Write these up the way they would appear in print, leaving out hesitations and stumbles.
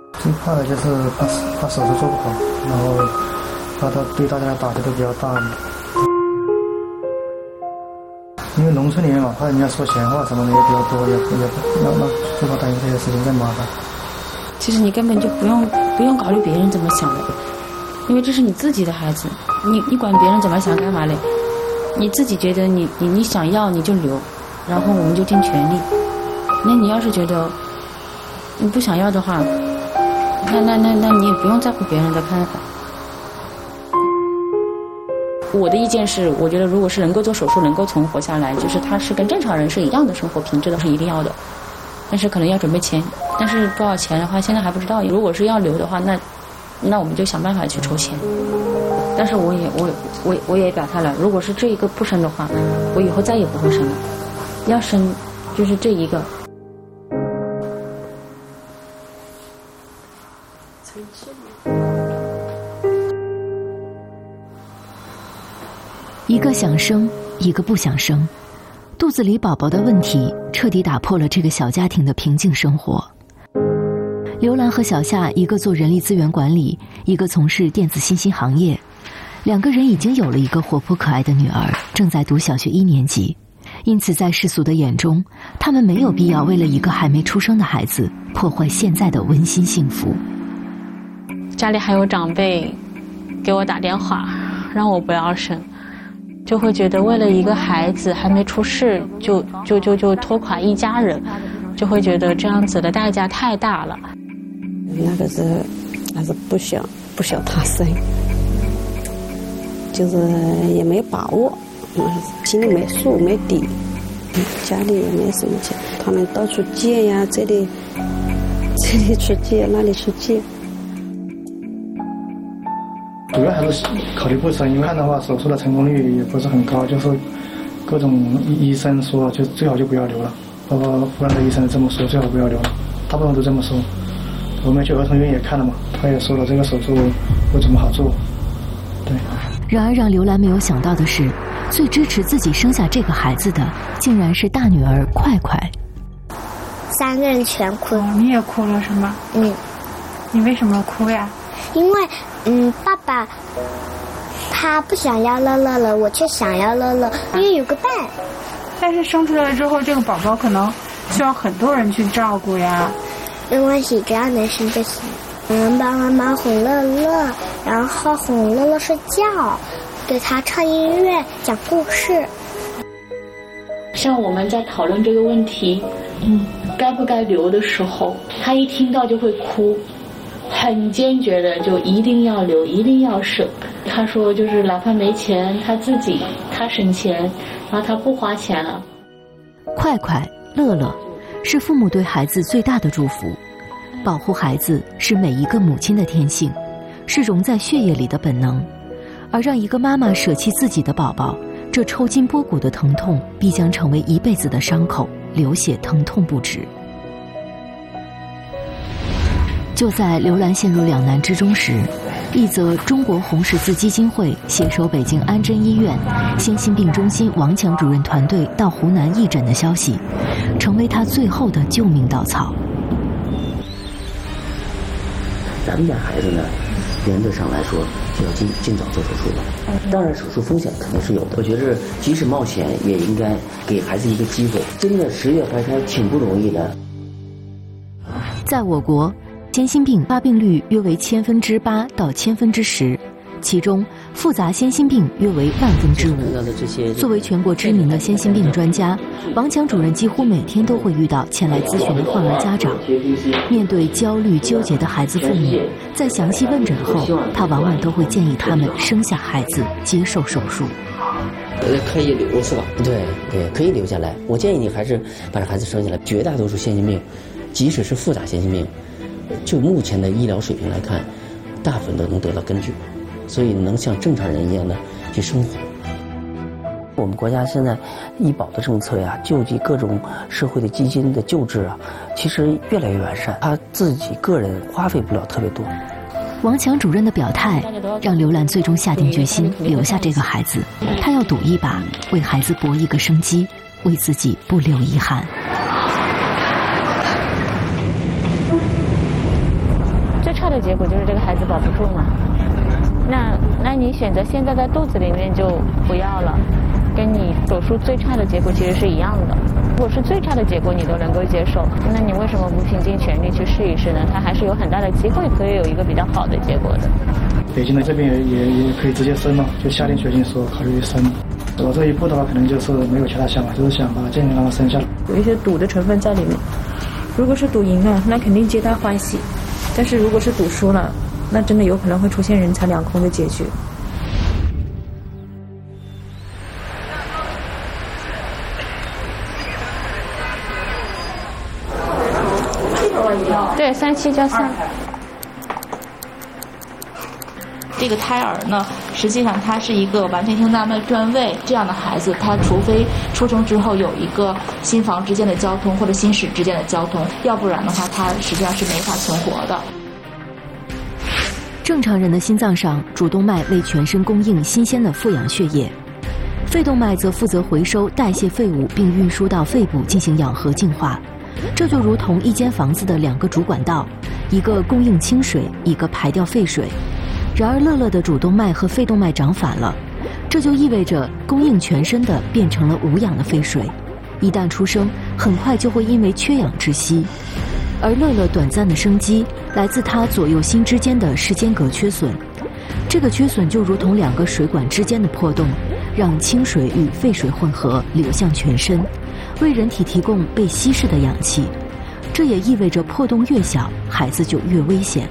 最怕的就是怕手术做不好，然后怕他对大家的打击都比较大。因为农村里面嘛，怕人家说闲话什么的也比较多，也最怕担心这些事情更麻烦。 其实你根本就不用考虑别人怎么想的，因为这是你自己的孩子，你管别人怎么想干嘛嘞？你自己觉得你想要你就留，然后我们就尽全力。那你要是觉得你不想要的话，那你也不用在乎别人的看法。我的意见是，我觉得如果是能够做手术能够存活下来，就是他是跟正常人是一样的生活品质的，是一定要的。但是可能要准备钱，但是多少钱的话现在还不知道。如果是要留的话，那我们就想办法去筹钱。但是我也表态了，如果是这一个不生的话，我以后再也不会生了。要生就是这一个。 一个想生，一个不想生，肚子里宝宝的问题彻底打破了这个小家庭的平静生活。刘兰和小夏，一个做人力资源管理，一个从事电子信息行业，两个人已经有了一个活泼可爱的女儿，正在读小学1年级。因此在世俗的眼中，他们没有必要为了一个还没出生的孩子破坏现在的温馨幸福。 家里还有长辈给我打电话让我不要生，就会觉得为了一个孩子还没出世就拖垮一家人，就会觉得这样子的代价太大了。 那个是还是不想他生，就是也没把握，心里没数没底，家里也没什么钱，他们到处借呀，这里去借那里去借。 主要还是考虑不生，因为看的话手术的成功率也不是很高，就是各种医生说就最好就不要留了，包括湖南的医生这么说，最好不要留了，大部分都这么说。我们去儿童医院也看了嘛，他也说了这个手术不怎么好做。对。 然而让刘兰没有想到的是，最支持自己生下这个孩子的竟然是大女儿快快。 3个人全哭了。 你也哭了是吗？你为什么哭呀？ 因为爸爸他不想要乐乐了，我却想要乐乐，因为有个伴。 但是生出来之后，这个宝宝可能需要很多人去照顾呀。 没关系，只要能生就行。帮妈妈哄乐乐，然后哄乐乐睡觉，给他唱音乐，讲故事。 像我们在讨论这个问题，该不该留的时候，他一听到就会哭，很坚决的就一定要留，一定要生。他说就是哪怕没钱，他省钱，然后他不花钱了。 快快乐乐是父母对孩子最大的祝福，保护孩子是每一个母亲的天性，是融在血液里的本能。而让一个妈妈舍弃自己的宝宝，这抽筋剥骨的疼痛必将成为一辈子的伤口，流血疼痛不止。就在刘兰陷入两难之中时，一则中国红十字基金会携手北京安贞医院先心病中心王强主任团队到湖南义诊的消息，成为他最后的救命稻草。 咱们家孩子呢，原则上来说就要尽早做手术了。当然，手术风险肯定是有的。我觉得即使冒险，也应该给孩子一个机会。真的10月怀胎挺不容易的。 在我国，先心病发病率约为8%到10%，其中复杂先心病约为5%。作为全国知名的先心病专家，王强主任几乎每天都会遇到前来咨询的患儿家长。面对焦虑纠结的孩子父母，在详细问诊后，他往往都会建议他们生下孩子，接受手术。 可以留是吧？对，可以留下来。我建议你还是把这孩子生下来。绝大多数先心病，即使是复杂先心病，就目前的医疗水平来看，大部分都能得到根治，所以能像正常人一样的去生活。我们国家现在医保的政策呀，救济各种社会的基金的救治啊，其实越来越完善，他自己个人花费不了特别多。 王强主任的表态让刘兰最终下定决心留下这个孩子，她要赌一把，为孩子搏一个生机，为自己不留遗憾。 的结果就是这个孩子保不住嘛。那你选择现在在肚子里面就不要了，跟你手术最差的结果其实是一样的。如果是最差的结果你都能够接受，那你为什么不拼尽全力去试一试呢？它还是有很大的机会可以有一个比较好的结果的。 北京的这边也可以直接生嘛，就下定决心说考虑生。我这一步的话，可能就是没有其他想法，就是想把健健康康生下来。 有一些赌的成分在里面，如果是赌赢了，那肯定皆大欢喜；但是如果是赌输了，那真的有可能会出现人财两空的结局。对，37+3。 这个胎儿呢，实际上他是一个完全性大麦转位这样的孩子，他除非出生之后有一个心房之间的交通或者心室之间的交通，要不然的话，他实际上是没法存活的。 正常人的心脏上，主动脉为全身供应新鲜的富氧血液，肺动脉则负责回收代谢废物，并运输到肺部进行氧合净化。这就如同一间房子的2个主管道，一个供应清水，一个排掉废水。然而乐乐的主动脉和肺动脉长反了，这就意味着供应全身的变成了无氧的废水，一旦出生，很快就会因为缺氧窒息。而乐乐短暂的生机来自他左右心之间的室间隔缺损，这个缺损就如同2个水管之间的破洞，让清水与废水混合流向全身，为人体提供被稀释的氧气。这也意味着破洞越小，孩子就越危险。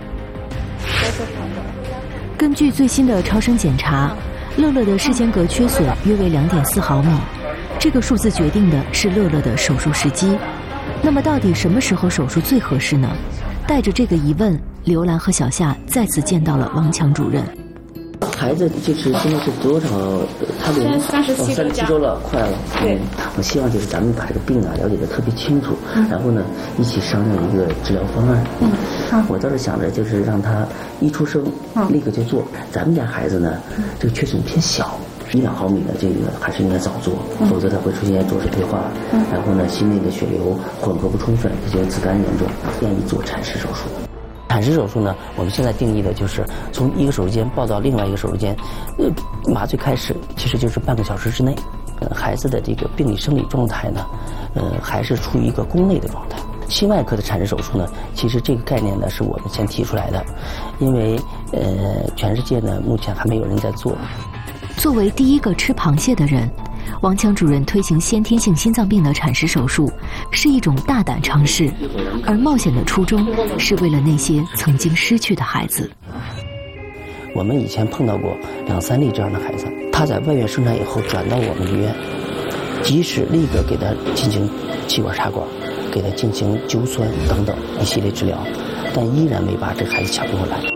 根据最新的超声检查，乐乐的室间隔缺损约为2.4毫米，这个数字决定的是乐乐的手术时机。那么到底什么时候手术最合适呢？带着这个疑问，刘兰和小夏再次见到了王强主任。 孩子就是现在是多少？他都37周了，快了。 对， 我希望就是咱们把这个病啊了解得特别清楚，然后呢一起商量一个治疗方案。我倒是想着就是让他一出生立刻就做。咱们家孩子呢，这个缺损偏小，1-2毫米的这个还是应该早做，否则它会出现浊水退化，然后呢心内的血流混合不充分，这就是子痫严重，建议做产室手术。产室手术呢，我们现在定义的就是从一个手术间抱到另外一个手术间，麻醉开始其实就是半个小时之内，孩子的这个病理生理状态呢，还是处于一个宫内的状态。心外科的产室手术呢，其实这个概念呢是我们先提出来的，因为全世界呢目前还没有人在做。 作为第一个吃螃蟹的人，王强主任推行先天性心脏病的产室手术是一种大胆尝试，而冒险的初衷是为了那些曾经失去的孩子。 我们以前碰到过2-3例这样的孩子，他在外院生产以后转到我们医院，即使立刻给他进行气管插管，给他进行灸酸等等一系列治疗，但依然没把这孩子抢救回来。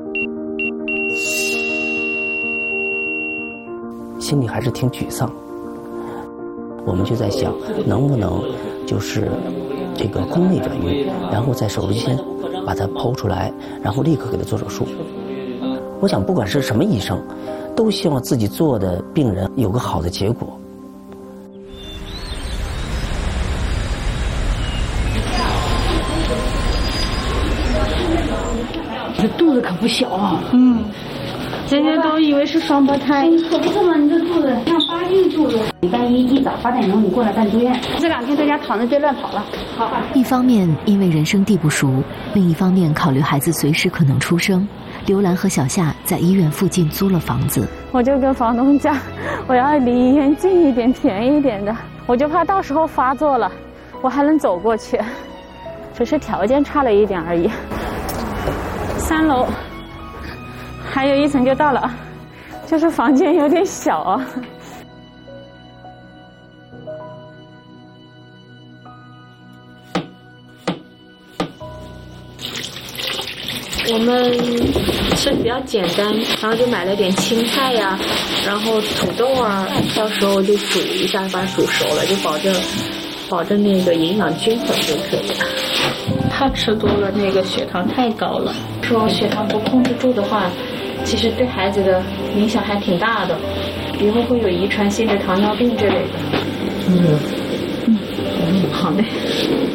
心里还是挺沮丧，我们就在想，能不能就是这个宫内转运，然后在手术间把它剖出来，然后立刻给他做手术。我想，不管是什么医生，都希望自己做的病人有个好的结果。 这肚子可不小啊！ 人家都以为是双胞胎。 你可不错嘛，你这肚子像8斤肚子。礼拜1一早8点钟你过来办住院，这2天在家躺着别乱跑了。好。 一方面因为人生地不熟，另一方面考虑孩子随时可能出生，刘兰和小夏在医院附近租了房子。 我就跟房东讲，我要离医院近一点、便宜一点的，我就怕到时候发作了，我还能走过去，只是条件差了一点而已。3楼。还有1层就到了，就是房间有点小啊。我们吃比较简单，然后就买了点青菜呀，然后土豆啊，到时候就煮一下，把它煮熟了，就保证那个营养均衡就可以了。他吃多了，那个血糖太高了，说血糖不控制住的话，其实对孩子的影响还挺大的，以后会有遗传性的糖尿病之类的。好嘞。